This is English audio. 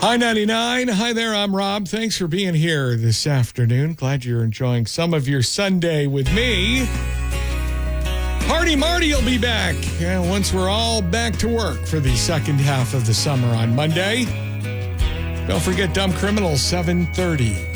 Hi, 99. Hi there, I'm Rob. Thanks for being here this afternoon. Glad you're enjoying some of your Sunday with me. Party Marty will be back once we're all back to work for the second half of the summer on Monday. Don't forget Dumb Criminals, 7:30.